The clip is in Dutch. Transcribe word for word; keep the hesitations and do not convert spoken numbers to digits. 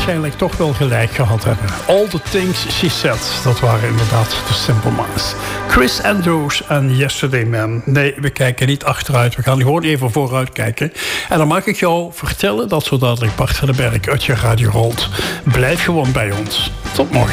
waarschijnlijk toch wel gelijk gehad hebben. All the things she said, dat waren inderdaad de Simple Minds. Chris Andrews en Yesterday Man. Nee, we kijken niet achteruit, we gaan gewoon even vooruit kijken. En dan mag ik jou vertellen dat zo dadelijk Bart van den Berg uit je radio rolt. Blijf gewoon bij ons. Tot morgen.